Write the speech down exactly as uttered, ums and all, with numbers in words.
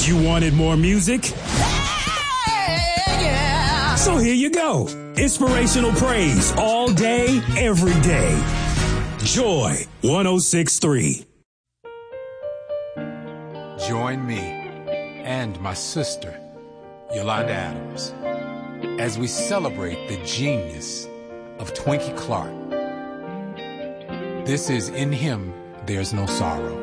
You wanted more music? Yeah. So here you go. Inspirational praise all day, every day. Joy one oh six point three. Join me and my sister, Yolanda Adams, as we celebrate the genius of Twinkie Clark. This is In Him, There's No Sorrow.